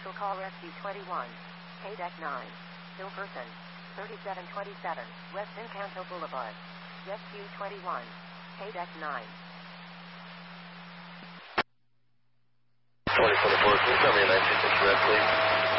Commercial call Rescue 21. KDEC 9. Hilperson. 3727. West Encanto Boulevard. Rescue 21. KDEC 9. 2044, can you tell me a 926 red, please?